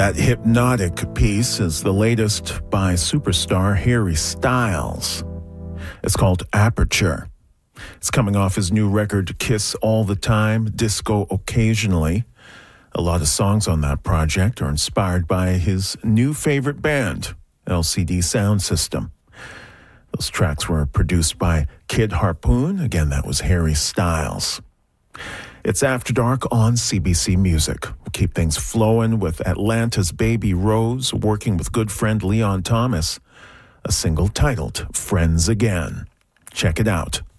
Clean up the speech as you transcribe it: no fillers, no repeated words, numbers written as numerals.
That hypnotic piece is the latest by superstar Harry Styles. It's called Aperture. It's coming off his new record, Kiss All the Time, Disco Occasionally. A lot of songs on that project are inspired by his new favorite band, LCD Sound System. Those tracks were produced by Kid Harpoon. Again, that was Harry Styles. It's After Dark on CBC Music. We'll keep things flowing with Atlanta's Baby Rose working with good friend Leon Thomas, a single titled Friends Again. Check it out.